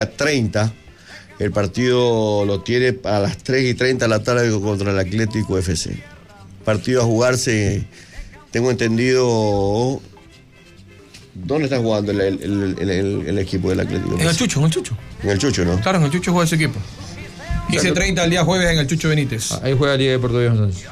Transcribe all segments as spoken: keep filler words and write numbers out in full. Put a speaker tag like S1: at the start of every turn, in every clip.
S1: treinta. El partido lo tiene a las tres y treinta de la tarde contra el Atlético F C. Partido a jugarse, tengo entendido. ¿Dónde está jugando el, el, el, el, el equipo del Atlético?
S2: En el Chucho, en el Chucho.
S1: En el Chucho, ¿no?
S2: Claro, en el Chucho juega ese equipo. quince treinta el día jueves en el Chucho Benítez.
S3: Ahí juega Liga de Puerto Viejo entonces.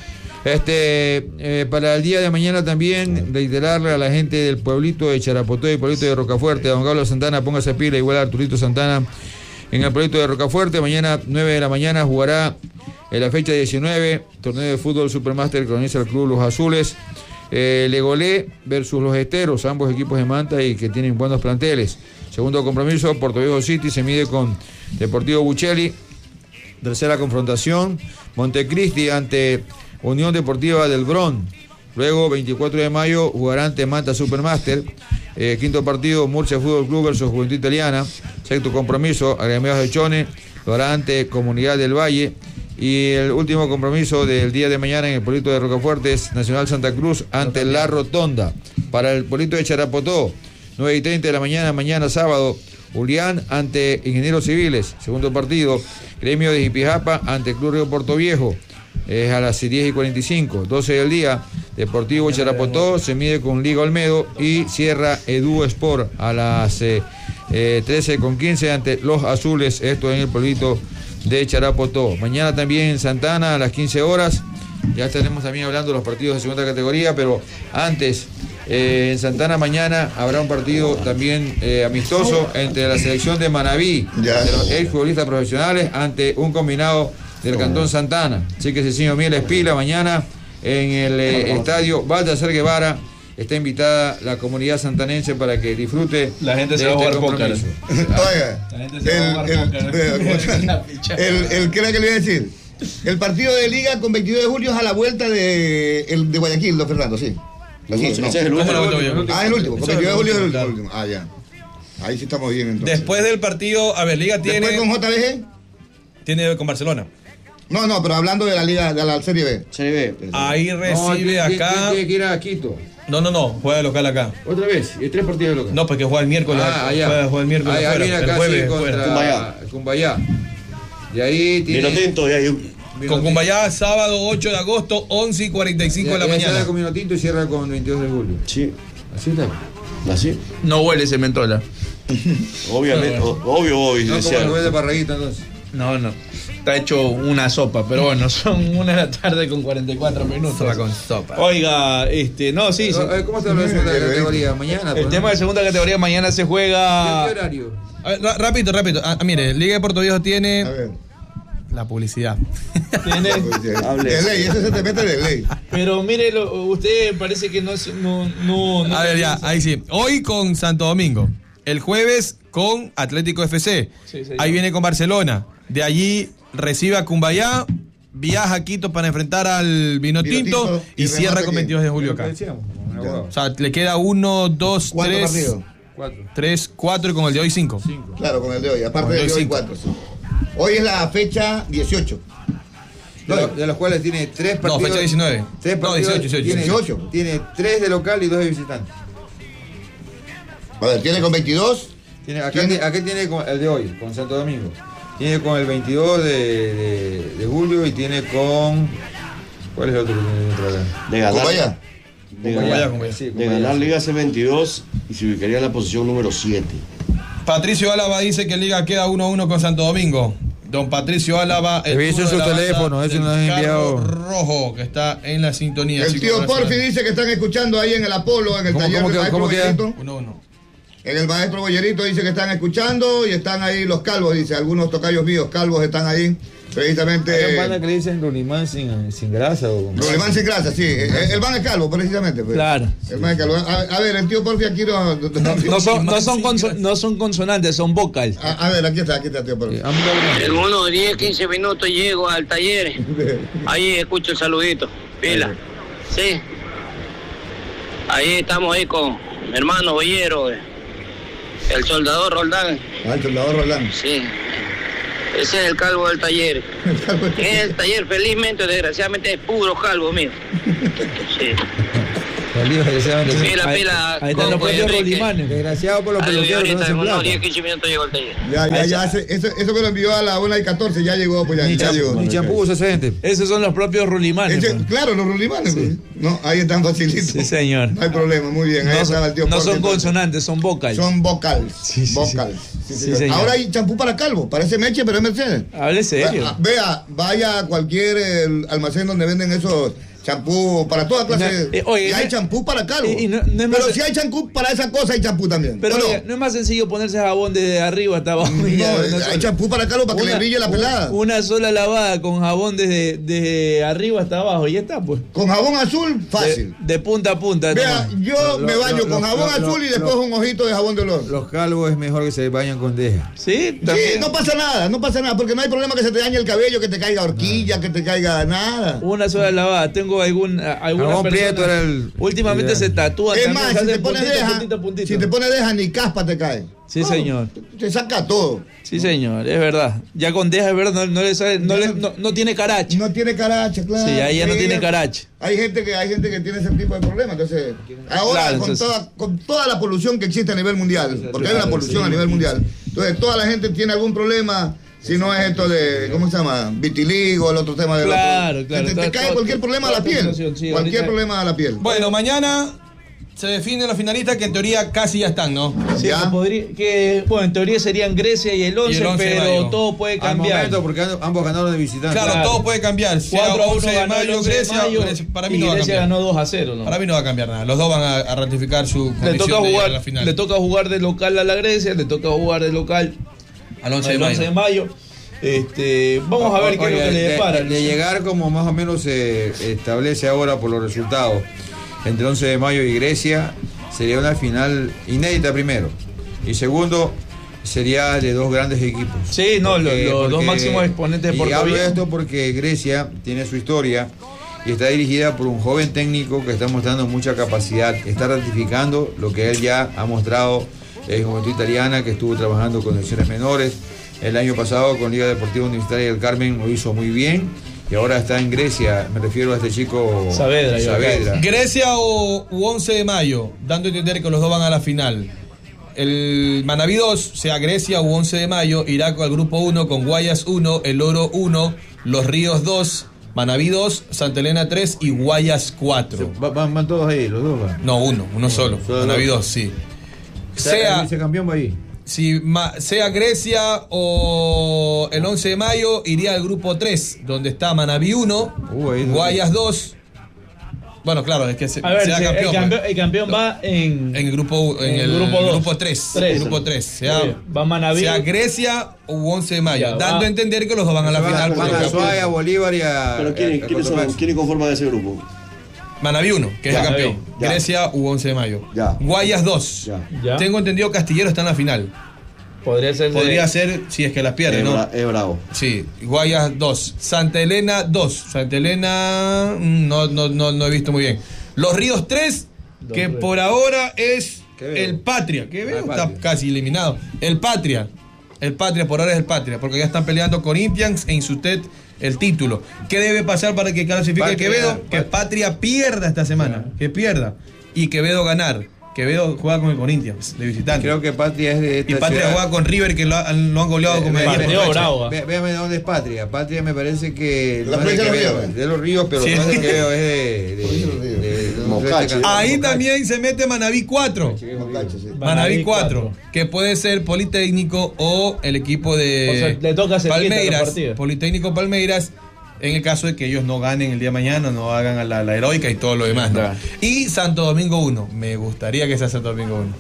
S3: Este, eh, para el día de mañana también reiterarle a la gente del pueblito de Charapotó y pueblito de Rocafuerte, a don Carlos Santana, póngase pila, igual a Arturito Santana en el pueblito de Rocafuerte. Mañana nueve de la mañana jugará en la fecha diecinueve, torneo de fútbol Supermaster que organiza el Club Los Azules. Eh, Legolé versus Los Esteros, ambos equipos de Manta y que tienen buenos planteles. Segundo compromiso, Puerto Viejo City se mide con Deportivo Buccelli. Tercera confrontación, Montecristi ante Unión Deportiva del Bron. Luego, veinticuatro de mayo, jugará ante Manta Supermaster. Eh, quinto partido, Murcia Fútbol Club versus Juventud Italiana. Sexto compromiso, Agremiados de Chone, lo hará ante Comunidad del Valle. Y el último compromiso del día de mañana en el pueblito de Rocafuerte es Nacional Santa Cruz ante La Rotonda. Para el pueblito de Charapotó, nueve y treinta de la mañana, mañana sábado, Julián ante Ingenieros Civiles. Segundo partido, Gremio de Jipijapa ante Club Río Puerto Viejo. Es a las diez y cuarenta y cinco, doce del día, Deportivo Charapotó se mide con Liga Olmedo y cierra Edu Sport a las eh, eh, trece con quince ante Los Azules, esto en el pueblito de Charapotó. Mañana también en Santana a las quince horas, ya estaremos también hablando de los partidos de segunda categoría, pero antes, eh, en Santana mañana habrá un partido también eh, amistoso entre la selección de Manabí, ya, de los ex futbolistas profesionales, ante un combinado del Cantón Santana. Así que Cecilio Mieles pila mañana en el eh, estadio Baltasar Guevara. Está invitada la comunidad santanense para que disfrute.
S4: La gente se va a jugar póker.
S5: Oiga, la gente se va a jugar póker. El, el, ¿qué era que le iba a decir? El partido de Liga con veintidós de julio es a la vuelta de, el, de Guayaquil, don Fernando, sí. Así, no, no.
S1: Ese es el último.
S5: Ah, el último. Con veintidós de julio es el último. Ah, ya. Ahí sí estamos bien entonces.
S2: Después del partido, a ver, Liga tiene.
S5: Después con J B G.
S2: Tiene con Barcelona.
S5: No, no, pero hablando de la Liga, de la Serie B.
S1: Serie B.
S2: Ahí recibe
S3: no,
S2: acá.
S3: Tiene que ir a Quito.
S2: No, no, no, juega local acá.
S3: Otra vez, y tres partidos locales.
S2: No, porque juega el miércoles.
S3: Ah, allá.
S2: Juega, juega el miércoles.
S3: Ahí,
S2: afuera,
S3: viene acá,
S2: el jueves,
S3: sí, contra Cumbayá. Cumbayá. Y ahí tiene.
S1: Vinotinto, y ahí.
S2: Con Cumbayá, sábado ocho de agosto, once y cuarenta y cinco
S3: ya,
S2: de la
S3: ya
S2: mañana.
S3: Cierra con Vinotinto y cierra con veintidós de julio.
S1: Sí.
S3: Así está.
S1: Así.
S4: No huele ese mentola.
S1: Obviamente,
S4: no,
S1: bueno. obvio, obvio.
S3: No como el juez de Parraguita entonces.
S4: No, no. Está hecho una sopa, pero bueno, son una de la tarde con cuarenta y cuatro minutos.
S2: Sopa con sopa.
S4: Oiga, este, no, sí.
S3: Pero,
S4: sí.
S3: ¿Cómo se habla de segunda categoría? Mañana.
S4: El tema de segunda categoría mañana se juega.
S3: ¿Qué horario?
S2: A ver, rápido, rápido. Ah, mire, Liga de Puerto Viejo tiene.
S5: A ver.
S2: La publicidad.
S4: Tiene.
S5: De ley, ese se te mete de ley.
S4: Pero mire, lo, usted parece que no, no, no, no.
S2: A ver, ya, ahí sí. Hoy con Santo Domingo. El jueves con Atlético F C. Sí, sí, ahí viene con Barcelona. De allí recibe a Cumbayá, viaja a Quito para enfrentar al Vinotinto, Vinotinto y, y cierra con veintidós de julio acá. O sea, le queda uno, dos, tres, cuatro. tres, cuatro y con el de hoy cinco.
S5: cinco. Claro, con el de hoy. Aparte del de hoy cuatro. Sí. Hoy es la fecha dieciocho.
S3: De, lo, de los cuales tiene tres partidos.
S2: No, fecha diecinueve.
S3: Tres
S2: no,
S3: partidos,
S2: dieciocho,
S3: tiene,
S5: dieciocho.
S3: Tiene tres de local y dos de visitante.
S5: A ver, tiene con veintidós.
S3: Tiene, acá, tiene, acá tiene con el de hoy, con Santo Domingo. Tiene con el veintidós de, de, de julio y tiene con. ¿Cuál es el otro que tiene otra vez?
S1: De ganar.
S5: ¿Cumbayá?
S1: De ganar, de sí, de ganar Liga C veintidós y se ubicaría en la posición número siete.
S2: Patricio Álava dice que Liga queda uno a uno con Santo Domingo. Don Patricio Álava, el
S3: en su teléfono, eso nos han enviado.
S2: Rojo, que está en la sintonía.
S5: El tío Porfi dice que están escuchando ahí en el Apolo, en el
S3: ¿Cómo,
S5: taller
S3: cómo,
S5: del maestro
S3: ¿cómo
S5: Bollerito.
S2: Uno, uno.
S5: En el maestro Bollerito dice que están escuchando y están ahí los calvos, dice, algunos tocayos míos calvos están ahí. Precisamente.
S3: ¿Hay un banda que le dicen Rolimán sin, sin grasa? O
S5: Rolimán sin grasa, sí. El, el van es calvo, precisamente. Pues.
S4: Claro.
S5: El van es calvo. A, a ver, el tío Porfi aquí no. No,
S4: no, no, son, no, son, conso, no son consonantes, son vocal.
S5: A, a ver, aquí está, aquí está, tío Porfi.
S6: En unos diez, quince minutos llego al taller. Ahí escucho el saludito. Pila. Sí. Ahí estamos ahí con mi hermano Bollero, el soldador Roldán.
S5: Ah, el soldador Roldán.
S6: Sí. Ese es el calvo del taller. En el taller, felizmente o desgraciadamente, es puro calvo mío. Sí.
S3: Salió desgraciadamente.
S6: Pila, pila.
S4: Ahí están los
S6: Coco y
S4: propios
S6: Enrique.
S4: Rolimanes.
S3: Desgraciado por los
S6: Adiós,
S3: peloteros que no
S6: ahorita,
S3: hacen
S6: en unos
S3: plata.
S6: diez, quince minutos llegó el taller.
S5: Ya, ya, ya. Eso, eso, eso me lo envió a la una y catorce, ya llegó, pues ya,
S3: Ni
S5: ya
S3: champú,
S5: llegó.
S3: ni champú usa esa gente.
S4: Esos son los propios Rolimanes.
S5: Ese-
S4: pues.
S5: claro, los rulimanes, pues. No, ahí están facilitos.
S4: Sí, señor.
S5: No hay problema, muy bien. Ahí
S4: No,
S5: estaba el tío
S4: son, no
S5: Jorge,
S4: son
S5: entonces.
S4: consonantes, son vocales.
S5: Son vocals.
S4: Sí, sí,
S5: vocals. Sí,
S4: Sí,
S5: señor.
S4: señor.
S5: Ahora hay champú para calvo, parece Meche, pero es Mercedes.
S4: Hable serio.
S5: Ah, Vea, vaya a cualquier eh, almacén donde venden esos champú para toda clase.
S4: No,
S5: de-
S4: eh, oye,
S5: y hay
S4: no-
S5: champú para calvo.
S4: y- y no- no es
S5: pero
S4: más-
S5: si hay champú para esa cosa, hay champú también.
S4: Pero
S5: ¿o no?
S4: oiga, no es más sencillo ponerse jabón desde arriba hasta abajo.
S5: No,
S4: y ya,
S5: eh,
S4: una
S5: hay
S4: sola-
S5: champú para calvo para que le
S4: una-
S5: brille la pelada.
S4: Una sola lavada con jabón desde, desde arriba hasta abajo y ya está, pues.
S5: Con jabón azul, fácil.
S4: De, de punta a punta.
S5: Vea,
S4: nomás.
S5: yo
S3: Lo-
S5: me
S3: lo-
S5: baño
S3: lo-
S5: con
S3: lo-
S5: jabón
S3: lo-
S5: azul y
S3: lo-
S5: después
S3: lo-
S5: un ojito de jabón de olor.
S3: Los calvos es mejor que se bañan con deja.
S4: Sí,
S5: Sí,
S4: también.
S5: no pasa nada, no pasa nada, porque no hay problema que se te dañe el cabello, que te caiga horquilla, que te caiga nada.
S4: Una sola lavada. Tengo algún, a- algunas
S3: Jabón
S4: personas-
S3: Prieto era el-
S4: Últimamente
S3: el-
S4: se tatúan.
S5: Es
S4: también,
S5: más,
S4: se
S5: si te
S4: hacen
S5: pones
S4: puntito,
S5: deja,
S4: puntito, puntito.
S5: si te pones deja, ni caspa te cae.
S4: Sí,
S5: No,
S4: señor.
S5: Te saca todo.
S4: Sí, señor, es verdad. Ya con deja, es verdad, no, no le sale, no, le- no, no tiene caracha.
S5: No tiene caracha, claro.
S4: Sí, ahí ya no
S5: Sí,
S4: tiene caracha.
S5: Hay gente que hay gente que tiene ese tipo de problemas, entonces ahora
S4: Claro,
S5: con
S4: entonces-
S5: toda con toda la polución que existe a nivel mundial, porque hay una
S4: Claro,
S5: polución
S4: sí.
S5: a nivel mundial. Entonces, toda la gente tiene algún problema. Si no es esto de, ¿cómo se llama? Vitiligo, el otro tema de
S4: Claro, claro,
S5: Te, te
S4: todo-
S5: cae
S4: todo-
S5: cualquier problema a la
S4: toda
S5: piel.
S4: situación, sí,
S5: cualquier
S4: ahorita-
S5: problema a la piel.
S2: Bueno, mañana se definen los finalistas que en teoría casi ya están, ¿no?
S4: Sí,
S5: Ya.
S4: que podría- que, bueno, en teoría serían Grecia y el once,
S2: Y el once de
S4: pero
S2: mayo.
S4: todo puede
S3: Al
S4: cambiar.
S3: momento, porque ambos ganaron de visitante.
S2: Claro,
S4: Claro.
S2: todo puede cambiar. Sea
S4: cuatro a uno
S2: once de
S4: ganó el
S2: mayo,
S4: once de
S2: Grecia,
S4: mayo,
S2: Grecia, para mí
S4: y
S2: no va a
S4: Grecia
S2: cambiar.
S4: ganó dos a cero, ¿no?
S2: Para mí no va a cambiar nada. Los dos van a, a ratificar su
S4: Le
S2: condición
S4: toca,
S2: de llegar
S4: jugar,
S2: a la final.
S4: le toca jugar de local a la Grecia, le toca jugar de local
S2: al once de
S4: al once de
S2: mayo.
S4: mayo. Este, vamos a ver qué es lo
S3: Oiga,
S4: que le
S3: de-
S4: depara.
S3: De, llegar como más o menos se establece ahora por los resultados entre once de mayo y Grecia, sería una final inédita primero. Y segundo, sería de dos grandes equipos.
S4: Sí, no, lo- los dos máximos exponentes de
S3: Y
S4: Puerto
S3: hablo de
S4: Viejo.
S3: esto porque Grecia tiene su historia y está dirigida por un joven técnico que está mostrando mucha capacidad, está ratificando lo que él ya ha mostrado en Juventud Italiana, que estuvo trabajando con selecciones menores. El año pasado con Liga Deportiva Universitaria del Carmen lo hizo muy bien y ahora está en Grecia. Me refiero a este chico
S4: Saavedra, yo
S3: Saavedra.
S2: Grecia o u once de mayo, dando a entender que los dos van a la final. El Manaví dos, sea Grecia u once de mayo, irá con el grupo uno con Guayas uno, El Oro uno, Los Ríos dos, Manaví dos, Santa Elena tres y Guayas cuatro.
S3: Va- Van, van todos ahí, los dos van.
S2: No, uno, uno solo.
S3: solo
S2: Manaví
S3: dos.
S2: dos, sí.
S3: Sea,
S2: Sea,
S3: el vicecampeón va ahí.
S2: si ma- sea Grecia o el once de mayo, iría al grupo tres, donde está Manaví uno,
S3: Uh, ahí es donde-
S2: Guayas dos. Bueno, claro, es que se,
S4: A ver,
S2: sea
S4: si
S2: campeón.
S4: el,
S2: pues.
S4: campeón, el campeón va en,
S2: En el grupo en,
S4: En
S2: el
S4: grupo dos.
S2: grupo tres,
S4: Tres.
S2: grupo tres, sea,
S4: Muy bien. Va Manaví.
S2: sea Grecia u once de mayo,
S4: Ya,
S2: dando
S4: va.
S2: a entender que los dos van a la
S3: Van,
S2: final
S3: van
S2: porque
S3: a
S2: campeón.
S3: Suárez, a Bolívar y a.
S1: Pero ¿quiénes,
S3: a- a
S1: ¿quiénes, son,
S3: Cotopaxi.
S1: ¿quiénes conforman ese grupo?
S2: Manaví uno, que es
S1: Ya.
S2: el campeón.
S1: Ya.
S2: Grecia u once de mayo.
S1: Ya.
S2: Guayas dos.
S1: Ya.
S4: Ya.
S2: Tengo entendido Castillero está en la final.
S4: podría ser de-
S2: Podría ser si es que las pierde,
S1: es,
S2: ¿no?
S1: bra- es bravo.
S2: Sí, Guayas dos. Santa Elena dos. Santa Elena mm, no, no, no, no he visto muy bien. Los Ríos tres,
S4: Los
S2: que
S4: Ríos.
S2: por ahora es
S3: Quevedo.
S2: el Patria. Que veo
S3: Ah,
S2: está
S3: Patria.
S2: casi eliminado. El Patria. El Patria, por ahora es el Patria, porque ya están peleando Corinthians e Insutet el título. ¿Qué debe pasar para que clasifique
S3: Patria,
S2: Quevedo? Que
S3: Pat-
S2: Patria pierda esta semana. Que pierda. Y Quevedo ganar. Quevedo juega con el Corinthians de visitante.
S3: Creo que Patria es de esta
S2: Y Patria
S3: ciudad.
S2: juega con River, que lo, han- lo han goleado como
S3: Ve-
S2: de
S3: ve-
S2: diez por
S4: partido
S2: fecha.
S4: bravo.
S3: ve- Véame de dónde es Patria. Patria me parece que.
S5: La
S3: no es de
S5: provincia de los
S3: Quevedo,
S5: Ríos.
S3: de los Ríos, pero
S2: Sí.
S3: no es de Quevedo, es de. de,
S5: Provincia de los Ríos.
S3: de- de- de-
S1: Mocache.
S3: de-
S2: Ahí
S3: Mocache.
S2: también se mete Manaví cuatro.
S5: Mocache, sí.
S2: Manaví
S4: Manaví
S2: cuatro,
S4: cuatro.
S2: que puede ser Politécnico o el equipo de
S4: O sea, le toca cerquita los
S2: Palmeiras.
S4: partidos.
S2: Politécnico Palmeiras, en el caso de que ellos no ganen el día de mañana, no hagan a la, la heroica y todo lo demás, ¿no?
S4: Claro.
S2: Y Santo Domingo uno, me gustaría que sea Santo Domingo uno.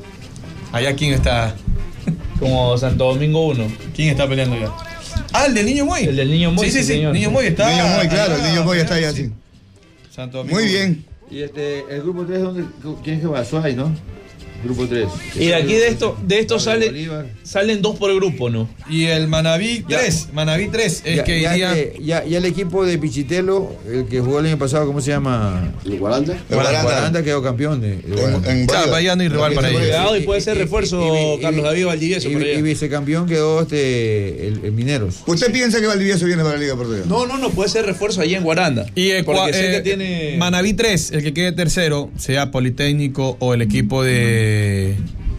S2: Allá quién está,
S4: como Santo Domingo uno.
S2: quién está peleando ya. Ah, el del Niño Moy.
S4: El del Niño Moy,
S2: Sí, sí,
S4: sí,
S2: sí.
S4: señor.
S2: Niño Moy está.
S5: El niño Moy, claro, el
S2: allá,
S5: niño Moy está ahí
S2: sí.
S5: así.
S2: Santo Domingo
S5: Muy
S2: uno.
S5: bien.
S3: Y este, el grupo tres, ¿dónde, ¿quién es que va? Suárez, ¿no? Grupo tres.
S4: Y de aquí de esto, de esto sale, salen dos por grupo, ¿no?
S2: Y el Manaví tres, Manaví tres, es
S3: ya,
S2: que
S3: ya,
S2: iría...
S3: que- ya, ya el equipo de Pichitelo, el que jugó el año pasado, ¿cómo se llama?
S1: ¿El Guaranda?
S5: El Guaranda.
S3: Guaranda quedó campeón de, de Guaranda.
S5: En, en
S2: Claro,
S5: Bolívar.
S2: ya no hay rival para ellos.
S4: Cuidado, y puede ser refuerzo
S3: Y- y-
S4: Carlos
S3: y-
S4: David Valdivieso
S3: y,
S4: por allá.
S3: y vicecampeón quedó este el, el Mineros.
S5: ¿Usted piensa que Valdivieso viene para la Liga Portuguesa?
S4: No, no, no, puede ser refuerzo allá en Guaranda.
S2: Y el
S4: porque
S2: cua-
S4: sé que
S2: eh,
S4: tiene...
S2: Manaví tres, el que quede tercero, sea Politécnico o el equipo de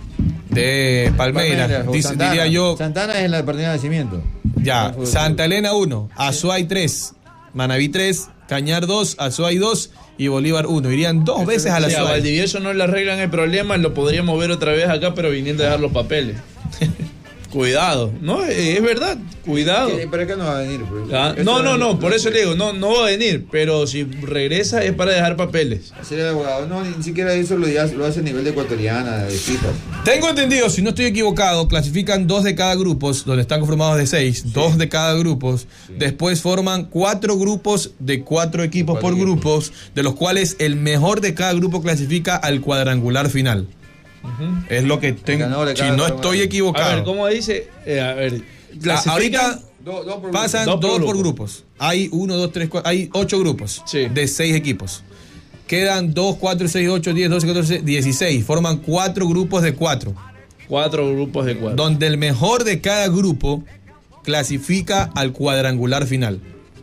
S2: de Palmeiras,
S3: Palmeiras, o
S2: dice-
S3: Santana.
S2: diría yo,
S3: Santana es en la partida de nacimiento.
S2: ya, Santa Elena uno, Azuay tres, Manaví tres, Cañar dos, Azuay dos y Bolívar uno. Irían dos veces a la
S4: O sea, a
S2: Azuay.
S4: Valdivieso no le arreglan el problema, lo podríamos ver otra vez acá, pero viniendo a dejar los papeles. Cuidado, no, es verdad, cuidado.
S3: Eh, Pero acá no va a venir. pues.
S4: Ah,
S3: Eso
S4: no, no,
S3: es-
S4: no, por eso le digo, no, no va a venir, pero si regresa es para dejar papeles.
S3: Ser el abogado. No, ni siquiera eso lo, ya- lo hace a nivel de ecuatoriana, de FIFA.
S2: Tengo entendido, si no estoy equivocado, clasifican dos de cada grupo, donde están conformados de seis, dos de cada grupo. Después forman cuatro grupos de cuatro equipos
S3: Cuatro
S2: por
S3: equipos.
S2: grupos, de los cuales el mejor de cada grupo clasifica al cuadrangular final. Es lo que tengo.
S3: ganador de
S2: Si
S3: cada
S2: no
S3: cuadrangular.
S2: estoy equivocado.
S4: A ver, ¿cómo dice? Eh, a ver,
S2: Ah,
S4: clasifican-
S2: ahorita
S3: Do- dos por
S2: pasan
S4: Dos
S2: dos
S4: por
S2: por,
S4: grupo.
S2: grupos. Hay uno, dos, tres, cuatro, hay ocho grupos
S4: Sí.
S2: de seis equipos. Quedan dos, cuatro, seis, ocho, diez, doce, catorce, dieciséis. Forman cuatro grupos de cuatro.
S4: cuatro grupos de cuatro.
S2: Donde el mejor de cada grupo clasifica al cuadrangular final.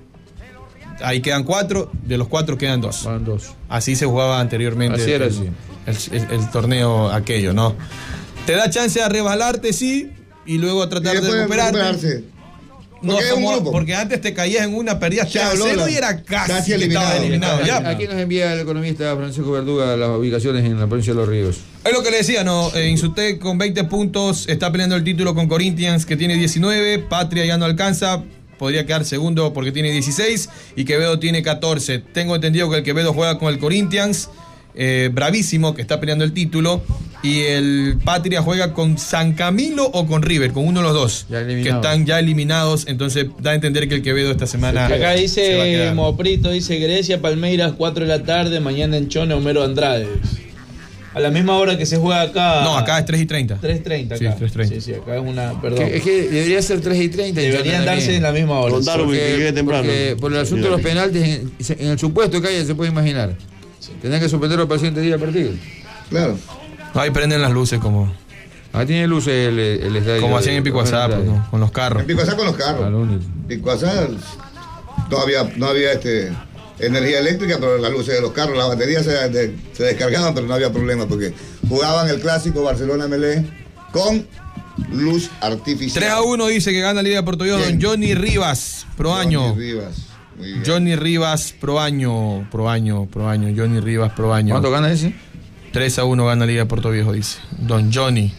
S2: Ahí quedan cuatro, de los cuatro quedan dos.
S3: Van dos.
S2: Así se jugaba anteriormente
S3: Así era,
S2: el,
S3: sí.
S2: el- el- el torneo aquello, ¿no? Te da chance a rebalarte, sí, y luego a
S5: Y
S2: tratar de
S5: después
S2: recuperarte.
S5: recuperarse.
S2: No,
S5: Porque es un
S2: como-
S5: grupo.
S2: porque antes te caías en una, perdías
S5: Ya
S2: tres a
S5: habló
S2: cero
S5: la-
S2: y era casi,
S5: casi
S2: que estabas
S5: eliminado.
S2: eliminado. Ya.
S3: Aquí nos envía el economista Francisco Verduga las ubicaciones en la provincia de Los Ríos.
S2: Es lo que le decía, ¿no? Eh, Insutec con veinte puntos está peleando el título con Corinthians, que tiene diecinueve. Patria ya no alcanza, podría quedar segundo porque tiene dieciséis. Y Quevedo tiene catorce. Tengo entendido que el Quevedo juega con el Corinthians, eh, bravísimo, que está peleando el título. Y el Patria juega con San Camilo o con River, con uno de los dos,
S3: Ya
S2: que
S3: eliminados.
S2: están ya eliminados. Entonces da a entender que el Quevedo esta semana.
S4: Acá
S2: se va a
S4: dice
S2: quedar.
S4: Moprito, dice Grecia, Palmeiras, cuatro de la tarde, mañana en Chone, Homero Andrade. A la misma hora que se juega acá.
S2: No, acá es tres y treinta.
S4: tres treinta
S2: Sí,
S4: acá.
S2: tres treinta.
S4: Sí, sí, acá es una, perdón.
S3: Que- es que debería ser tres y treinta.
S4: Deberían darse en la misma hora.
S1: Contar- Darwin, que llegue temprano.
S3: Porque por el asunto de los penaltis, en, en el supuesto que haya, se puede imaginar. Tendrán que suspenderlo para el siguiente día del partido.
S5: Claro.
S2: Ahí prenden las luces como,
S3: Ahí tiene luces el, el estadio.
S2: como hacían en Picuazá, pues, ¿no? Con los carros.
S5: En Picuazá con los
S3: Ah,
S5: carros.
S3: lo único.
S5: Picuazá no había, no había este, energía eléctrica, pero las luces de los carros, las baterías se, de- se descargaban, pero no había problema porque jugaban el clásico Barcelona-Melé con luz artificial.
S2: tres a uno dice que gana Liga de Puerto Viejo
S5: ¿Quién?
S2: don Johnny Rivas, pro año.
S5: Johnny Rivas. Muy bien.
S2: Johnny Rivas, pro año, pro año, pro año. Johnny Rivas, pro año.
S3: ¿Cuánto gana ese?
S2: tres a uno gana Liga de Puerto Viejo, dice. Don Johnny.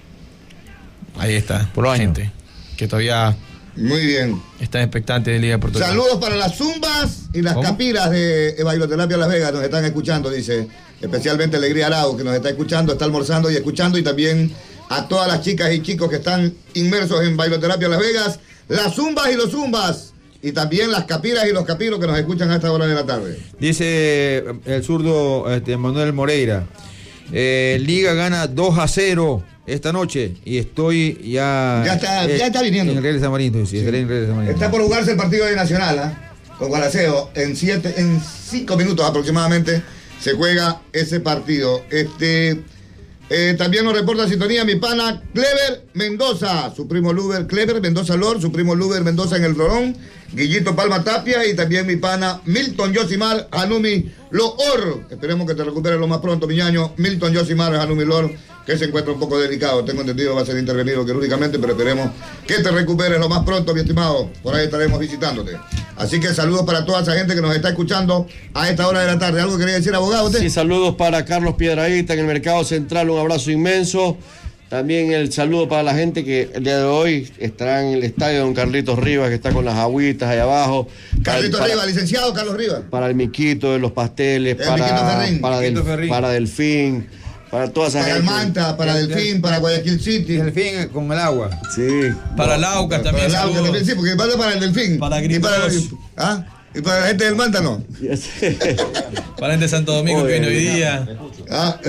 S2: Ahí está.
S3: Pro año.
S2: Gente que todavía
S5: Muy bien.
S2: está expectante de Liga de Puerto Viejo.
S5: Saludos para las zumbas y las
S2: ¿Cómo?
S5: capiras de Bailoterapia Las Vegas, nos están escuchando, dice. Especialmente Alegría Arau, que nos está escuchando, está almorzando y escuchando. Y también a todas las chicas y chicos que están inmersos en Bailoterapia Las Vegas, las zumbas y los zumbas. Y también las capiras y los capiros que nos escuchan a esta hora de la tarde.
S3: Dice el zurdo este, Manuel Moreira. eh, Liga gana dos a cero esta noche y estoy ya.
S5: Ya está- ya está viniendo.
S3: En el Real de San Marino, sí, estaré en el Real de San Marino.
S5: Está por jugarse el partido de Nacional, ¿ah? Con Gualaceo. En siete, en cinco minutos aproximadamente se juega ese partido. Este eh, también nos reporta sintonía mi pana Clever Mendoza, su primo Luber Clever Mendoza Lord, su primo Luber Mendoza en el Rolón, Guillito Palma Tapia y también mi pana Milton Yosimar Hanumi Loor. Esperemos que te recuperes lo más pronto, mi ñaño. Milton Yosimar Hanumi Loor, que se encuentra un poco delicado. Tengo entendido va a ser intervenido quirúrgicamente, pero esperemos que te recuperes lo más pronto, mi estimado. Por ahí estaremos visitándote. Así que saludos para toda esa gente que nos está escuchando a esta hora de la tarde. ¿Algo quería decir, abogado, usted?
S1: Sí, saludos para Carlos Piedradita en el Mercado Central, un abrazo inmenso. También el saludo para la gente que el día de hoy estará en el estadio de don Carlitos Rivas, que está con las agüitas allá abajo. Para el-
S5: Carlitos
S1: para-
S5: Rivas, licenciado Carlos Rivas.
S1: Para el Miquito de los pasteles,
S5: El Miquito
S1: para,
S5: Ferrín.
S1: para, del-
S3: Miquito Ferrín.
S1: para Delfín, para toda esa
S5: Para el
S1: gente.
S5: Manta, para
S3: Del-
S5: Delfín, para Guayaquil City.
S3: El fin con el agua.
S1: Sí.
S2: Para Laucas también.
S5: Para el Aucas
S2: saludos.
S5: también, sí, porque pasa para el Delfín.
S2: Para
S5: y para,
S2: Gringos.
S5: ¿ah? Y para la gente del Manta, no.
S2: Para gente de Santo Domingo que
S1: Oye,
S2: viene hoy día.
S5: Ah, eh,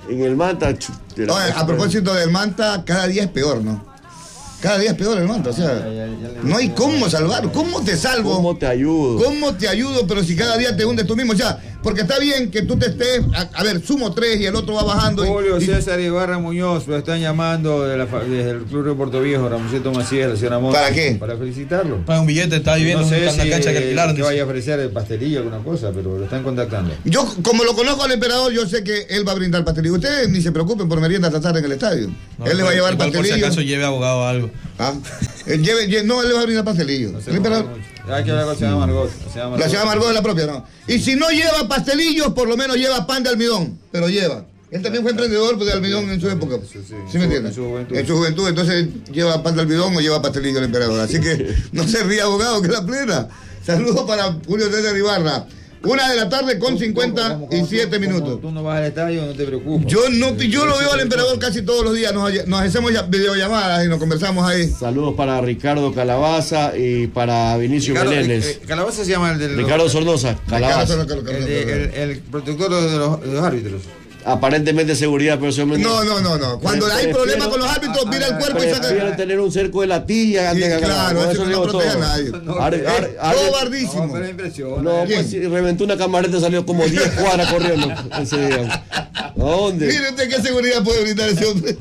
S1: en el Manta. Chu, de la-
S5: Oye, a propósito del Manta, cada día es peor, ¿no? Cada día es peor el Manta, o sea, no hay cómo salvar, ¿cómo te salvo?
S1: ¿Cómo te ayudo?
S5: ¿Cómo te ayudo? Pero si cada día te hundes tú mismo, o sea, porque está bien que tú te estés, a, a ver, sumo tres y el otro va bajando. y-
S3: Julio
S5: y-
S3: César Ibarra Muñoz, lo están llamando de la, fa- desde el Club de Puerto Viejo, Ramoncito Macías, la señora Montes.
S5: ¿Para qué?
S3: Para felicitarlo.
S2: Paga un billete, está viviendo
S3: No sé
S2: en una
S3: si
S2: cancha que alquilaron.
S3: que
S2: dice.
S3: vaya a ofrecer el pastelillo o alguna cosa, pero lo están contactando.
S5: Yo, como lo conozco al emperador, yo sé que él va a brindar pastelillo. Ustedes ni se preocupen por merienda hasta tarde en el estadio.
S2: No,
S5: él le va a llevar
S2: igual por si
S5: pastelillo.
S2: acaso lleve abogado o algo.
S5: Ah, él lleve- lle- no, él le va a brindar pastelillo.
S3: No sé
S5: el emperador,
S3: cómo mucho. Hay que hablar con la señora Margot. La señora Margot.
S5: la señora Margot es la propia, ¿no? Y si no lleva pastelillos, por lo menos lleva pan de almidón, pero lleva. Él también fue emprendedor pues, de almidón en su época.
S3: Sí, sí.
S5: ¿Sí me entiendes?
S3: En su juventud.
S5: En su juventud, entonces lleva pan de almidón o lleva pastelillo el emperador. Así que no se ríe, abogado, que es la plena. Saludos para Julio César Ibarra. Una de la tarde con cincuenta y siete minutos.
S3: Tú no vas al estadio, no te preocupes.
S5: Yo no, yo lo veo al emperador casi todos los días. Nos, nos hacemos ya videollamadas y nos conversamos ahí.
S1: Saludos para Ricardo Calabaza y para Vinicio
S3: Ricardo,
S1: Meléndez.
S3: eh, eh, Calabaza se llama el del.
S1: Ricardo Sornosa, Calabaza.
S5: Ricardo,
S3: el, de- el- el protector de los, de los árbitros.
S1: Aparentemente seguridad, pero solamente.
S5: No, no, no, no. Cuando hay
S1: Prefiero-
S5: problemas con los árbitros, mira el cuerpo y
S1: Prefiero
S5: saca.
S1: tener un cerco de latilla antes
S5: Sí,
S1: que
S5: claro,
S1: Con
S5: eso no
S1: digo
S5: protege
S1: todo.
S5: a nadie.
S1: Ar- ar- ar-
S5: Cobardísimo.
S3: No, pero impresiona.
S1: No,
S5: ¿Quién?
S1: pues si reventó una camareta, salió como diez cuadras corriendo ese día. ¿A dónde?
S5: Mire usted qué seguridad puede brindar ese hombre.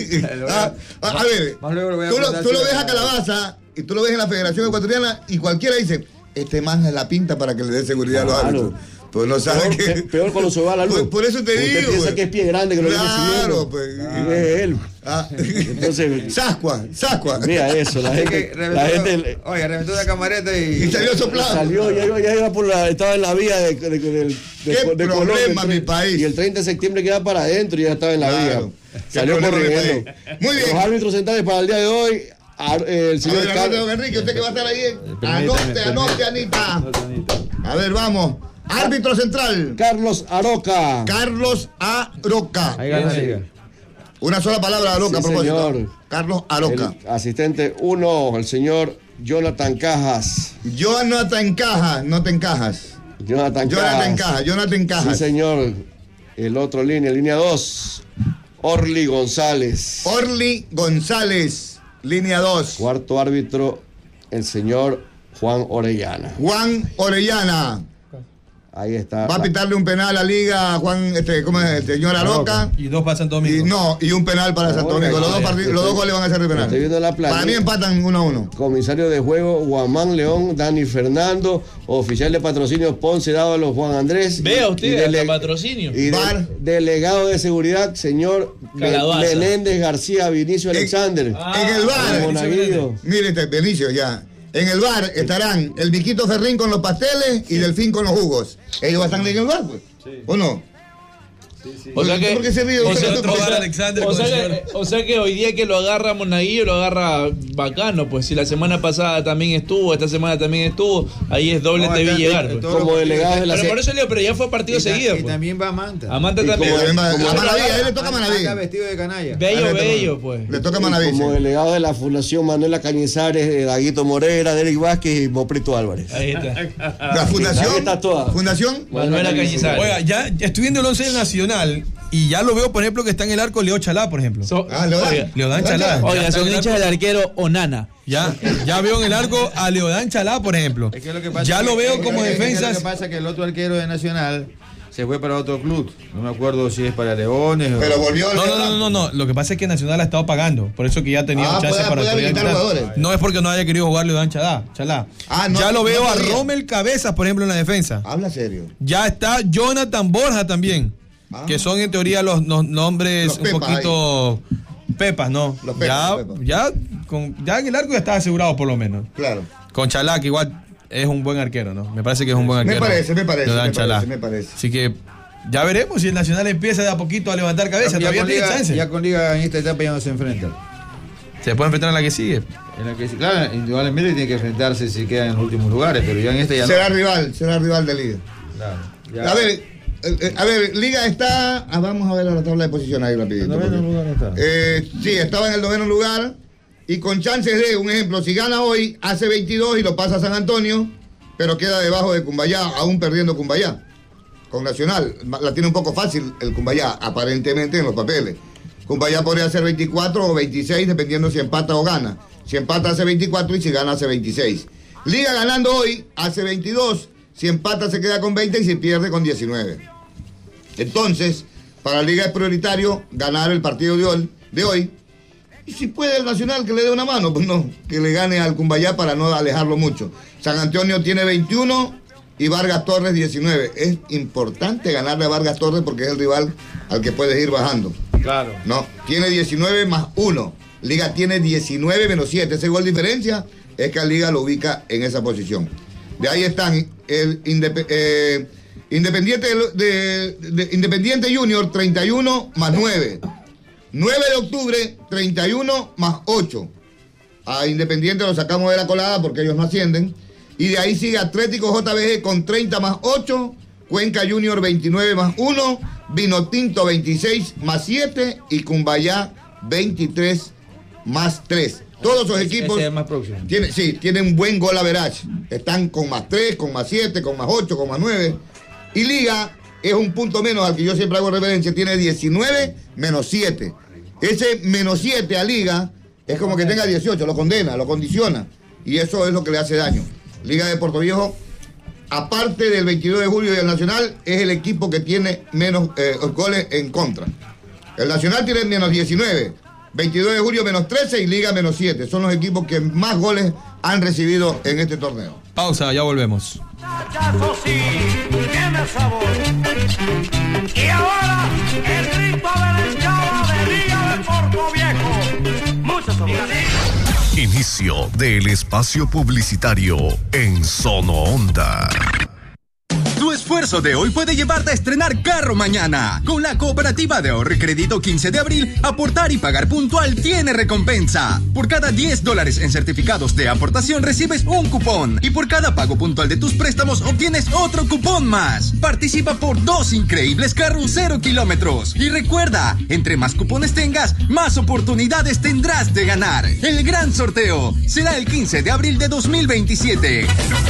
S5: Ah, a, a ver,
S3: Más luego lo voy a
S5: tú lo,
S3: contar
S5: tú lo
S3: si-
S5: ves a Calabaza y tú lo ves en la Federación Ecuatoriana y cualquiera dice, este man es la pinta para que le dé seguridad a los
S1: Claro.
S5: árbitros. Pues no sabe
S1: Peor,
S5: que...
S1: pe- peor cuando se va a la luz.
S5: Por, por eso te
S1: Usted
S5: digo.
S1: piensa
S5: pues.
S1: que es pie grande que lo viene
S5: Claro,
S1: siguiendo.
S5: pues.
S1: Y es él.
S5: Ah.
S1: Entonces,
S5: Sascua, Sascua.
S1: mira eso, la
S3: Así que
S1: gente,
S3: reventó,
S1: la gente
S3: oye, reventó la camareta y.
S5: Y salió soplado.
S1: salió, ya iba, ya iba por la, estaba en la vía de, de, de, de, de-
S5: Qué
S1: de
S5: problema,
S1: Colombia,
S5: mi
S1: el tre-
S5: país.
S1: Y el treinta de septiembre queda para adentro y ya estaba en la
S5: Claro.
S1: vía.
S5: Qué
S1: Salió
S5: problema, mi
S1: corriendo.
S5: país. Muy bien.
S1: Los árbitros centrales para el día de hoy, ar- eh, el
S5: A
S1: señor
S5: ver, anote,
S1: Carlos.
S5: don Enrique, usted que va a estar ahí.
S3: Permítame,
S5: Anote, anote, Anita. A ver, vamos. Árbitro central.
S1: Carlos Aroca.
S5: Carlos Aroca.
S3: Ahí gana la liga.
S5: Una sola palabra, Aroca, a
S1: Sí,
S5: propósito.
S1: señor.
S5: Carlos Aroca.
S1: El asistente uno, el señor Jonathan Cajas.
S5: Jonathan Cajas, no te encajas.
S1: Jonathan Cajas.
S5: Jonathan Cajas, Jonathan
S1: Sí,
S5: Cajas.
S1: señor. El otro línea, línea dos. Orly González.
S5: Orly González, línea dos.
S1: Cuarto árbitro, el señor Juan Orellana.
S5: Juan Orellana.
S1: Ahí está.
S5: Va a pitarle un penal a Liga Juan, este, ¿cómo es? Este, señor Aroca.
S2: Y dos para Santo
S5: Y
S2: Domingo.
S5: no, y un penal para Santo Domingo. Los dos, partidos, los dos goles van a ser de penal.
S1: Estoy viendo la planilla.
S5: Para mí empatan uno a uno.
S1: Comisario de juego, Guamán León, Dani Fernando. Oficial de patrocinio, Ponce Dávalos, Juan Andrés.
S4: Vea
S1: Y-
S4: usted,
S1: y
S4: hasta
S1: dele-
S4: patrocinio.
S1: Y de-
S5: Bar.
S1: delegado de seguridad, señor
S4: Calabaza.
S1: Menéndez García Vinicio
S5: En-
S1: Alexander.
S4: Ah,
S5: en el
S1: El
S5: bar,
S1: monaguillo.
S5: mire este Benicio ya. En el bar estarán el Viquito Ferrín con los pasteles y Delfín con los jugos. Ellos van a estar en el bar, pues. ¿O no?
S4: O sea que,
S5: ¿Por qué se ríe?
S4: o
S5: Usted
S4: sea,
S5: no
S2: otro
S5: te-
S2: bar Alexander
S4: o
S2: con
S4: sea
S2: el
S4: que-
S2: señor.
S4: o sea que hoy día que lo agarra Monaguillo, lo agarra bacano, pues si la semana pasada también estuvo, esta semana también estuvo, ahí es doble
S3: No,
S4: T V
S3: está-
S4: llegar.
S3: está-
S4: pues.
S3: todo-
S1: Como delegado de la
S4: Pero
S1: se-
S4: por eso le digo, pero ya fue partido
S3: Y ta-
S4: seguido.
S3: Y
S4: pues.
S3: también va Manta.
S4: A Manta
S1: Y
S4: también.
S1: como-
S5: A
S1: como-
S5: Manaví, a él le toca a
S3: Anda
S5: Manaví.
S3: vestido de canalla.
S4: Bello,
S5: Ah, le toca-
S4: bello, pues.
S5: Le toca a
S1: Y
S5: Manaví.
S1: como
S5: sí.
S1: delegado de la Fundación Manuela Cañizares, eh, Daguito Morera, Derek Vázquez y Moprito Álvarez.
S4: Ahí está.
S5: La fundación.
S1: Ahí está toda.
S5: Fundación.
S4: Manuela Cañizares.
S2: Oiga, ya ya estoy viendo el once nacional y ya lo veo, por ejemplo, que está en el arco Leo Chalá, por ejemplo.
S4: So-
S5: Ah, lo
S4: oiga,
S5: dan.
S2: Leodán Chalá.
S4: oiga,
S2: Ya está
S4: son
S2: en el
S4: hinchas
S2: arco.
S4: del arquero Onana.
S2: Ya, ya veo en el arco a Leodán Chalá, por ejemplo.
S3: Es que lo que pasa
S2: Ya
S3: es
S2: lo
S3: que-
S2: veo
S3: es
S2: como
S3: que- es que
S2: defensas.
S3: Lo que pasa es que el otro arquero de Nacional se fue para otro club. No me acuerdo si es para Leones o.
S5: Pero volvió.
S2: No, no, no, no, no. Lo que pasa es que Nacional ha estado pagando. Por eso que ya ha tenido
S5: Ah,
S2: chance
S5: puede-
S2: para
S5: puede
S2: autoridad
S5: habilitar
S2: arbitral.
S5: jugadores.
S2: No es porque no haya querido jugar Leodán Chalá. Chalá.
S5: Ah, no,
S2: ya lo
S5: no
S2: veo a
S5: podía.
S2: Rommel Cabezas, por ejemplo, en la defensa.
S5: Habla serio.
S2: Ya está Jonathan Borja también.
S5: Ah.
S2: Que son en teoría los, los nombres
S5: Los
S2: un
S5: Pepas
S2: poquito pepas, ¿no?
S5: Los Pepas,
S2: ya,
S5: los Pepas.
S2: ya, con, ya en el arco ya está asegurado por lo menos.
S5: Claro.
S2: Con Chalá, que igual es un buen arquero, ¿no? Me parece que es un buen
S5: Me
S2: arquero.
S5: parece, me parece,
S2: Leodán
S5: me
S2: Chalá.
S5: parece, me parece.
S2: Así que ya veremos si el Nacional empieza de a poquito a levantar cabeza.
S3: Ya
S2: Todavía
S3: con,
S2: tiene
S3: Liga,
S2: chance.
S3: ya con Liga en esta etapa ya no se enfrenta.
S2: Se puede enfrentar a la que sigue.
S3: En la que, claro, indudablemente tiene que enfrentarse si queda en los últimos lugares, pero ya en esta ya
S5: Será rival, será rival de Liga.
S3: no. Claro, ya.
S5: A ver, eh, eh, a ver, Liga está. Ah, vamos a ver la tabla de posición ahí rapidito.
S3: En noveno
S5: porque-
S3: lugar no está.
S5: Eh, sí, estaba en el noveno lugar y con chances de, un ejemplo, si gana hoy, hace veintidós y lo pasa a San Antonio, pero queda debajo de Cumbayá, aún perdiendo Cumbayá. con Nacional. La tiene un poco fácil el Cumbayá, aparentemente en los papeles. Cumbayá podría hacer veinticuatro o veintiséis, dependiendo si empata o gana. Si empata hace veinticuatro y si gana hace veintiséis. Liga ganando hoy hace veintidós, si empata se queda con veinte y si pierde con diecinueve. Entonces, para la Liga es prioritario ganar el partido de hoy, de hoy. Y si puede el Nacional que le dé una mano, pues no, que le gane al Cumbayá para no alejarlo mucho. San Antonio tiene veintiuno y Vargas Torres diecinueve. Es importante ganarle a Vargas Torres porque es el rival al que puedes ir bajando.
S4: Claro.
S5: No, tiene diecinueve más uno. Liga tiene diecinueve menos siete. Ese gol diferencia es que a Liga lo ubica en esa posición. De ahí están el Indep eh, Independiente, de, de, de, Independiente Junior, treinta y uno más nueve. nueve de octubre, treinta y uno más ocho. A Independiente lo sacamos de la colada porque ellos no ascienden. Y de ahí sigue Atlético J B G con treinta más ocho. Cuenca Junior veintinueve más uno. Vinotinto veintiséis más siete. Y Cumbayá veintitrés más tres. Todos esos equipos
S3: ese es más próximo.
S5: Tienen, sí, tienen buen gol average. Están con más tres, con más siete, con más ocho, con más nueve. Y Liga es un punto menos al que yo siempre hago referencia. Tiene diecinueve menos siete. Ese menos siete a Liga es como que tenga dieciocho. Lo condena, lo condiciona. Y eso es lo que le hace daño. Liga de Puerto Viejo, aparte del veintidós de julio y el Nacional, es el equipo que tiene menos eh, goles en contra. El Nacional tiene menos diecinueve. veintidós de julio menos trece y Liga menos siete. Son los equipos que más goles han recibido en este torneo.
S2: Pausa, ya volvemos.
S7: Eso sí, tiene sabor. Y ahora el grito de la hinchada de Liga de Puerto Viejo. Mucho sabor.
S8: Inicio del espacio publicitario en Sono Onda.
S9: Tu esfuerzo de hoy puede llevarte a estrenar carro mañana. Con la Cooperativa de Ahorro y Crédito quince de abril, aportar y pagar puntual tiene recompensa. Por cada diez dólares en certificados de aportación recibes un cupón. Y por cada pago puntual de tus préstamos obtienes otro cupón más. Participa por dos increíbles carros cero kilómetros. Y recuerda, entre más cupones tengas, más oportunidades tendrás de ganar. El gran sorteo será el quince de abril de dos mil veintisiete.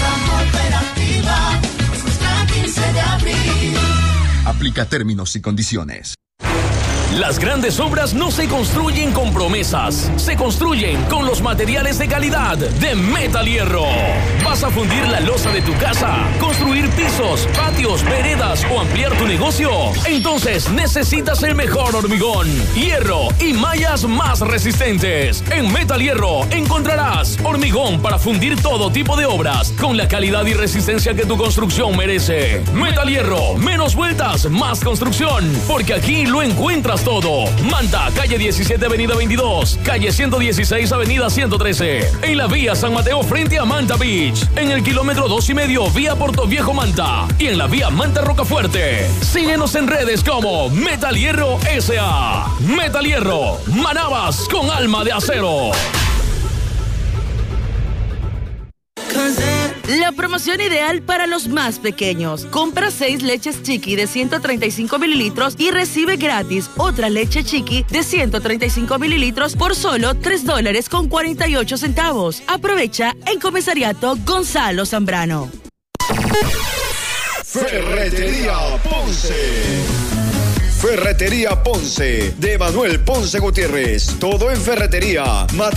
S10: quince de abril.
S9: Aplica términos y condiciones.
S11: Las grandes obras no se construyen con promesas, se construyen con los materiales de calidad de Metal Hierro. ¿Vas a fundir la losa de tu casa, construir pisos, patios, veredas o ampliar tu negocio? Entonces necesitas el mejor hormigón, hierro y mallas más resistentes. En Metal Hierro encontrarás hormigón para fundir todo tipo de obras con la calidad y resistencia que tu construcción merece. Metal Hierro, menos vueltas, más construcción, porque aquí lo encuentras todo. Manta, calle diecisiete, avenida veintidós, calle ciento dieciséis, avenida ciento trece. En la vía San Mateo frente a Manta Beach. En el kilómetro dos y medio, vía Puerto Viejo Manta. Y en la vía Manta Rocafuerte. Síguenos en redes como Metal Hierro S A. Metal Hierro, Manabas con alma de acero.
S12: La promoción ideal para los más pequeños. Compra seis leches Chiqui de ciento treinta y cinco mililitros y recibe gratis otra leche Chiqui de ciento treinta y cinco mililitros por solo tres dólares con cuarenta y ocho centavos. Aprovecha en Comisariato Gonzalo Zambrano.
S8: Ferretería Ponce. Ferretería Ponce de Manuel Ponce Gutiérrez. Todo en ferretería.